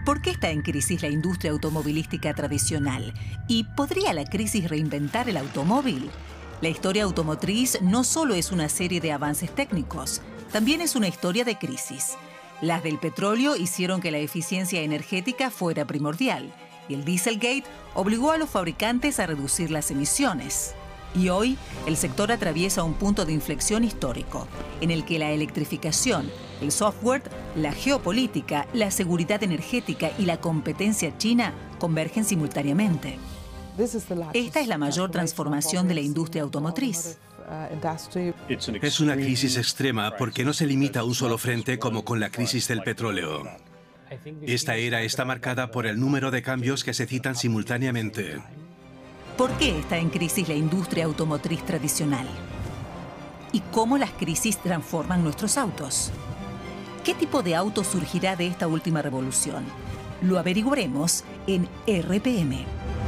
¿Por qué está en crisis la industria automovilística tradicional? ¿Y podría la crisis reinventar el automóvil? La historia automotriz no solo es una serie de avances técnicos, también es una historia de crisis. Las del petróleo hicieron que la eficiencia energética fuera primordial, y el Dieselgate obligó a los fabricantes a reducir las emisiones. Y hoy, el sector atraviesa un punto de inflexión histórico, en el que la electrificación, el software, la geopolítica, la seguridad energética y la competencia china convergen simultáneamente. Esta es la mayor transformación de la industria automotriz. Es una crisis extrema porque no se limita a un solo frente como con la crisis del petróleo. Esta era está marcada por el número de cambios que se citan simultáneamente. ¿Por qué está en crisis la industria automotriz tradicional? ¿Y cómo las crisis transforman nuestros autos? ¿Qué tipo de auto surgirá de esta última revolución? Lo averiguaremos en RPM.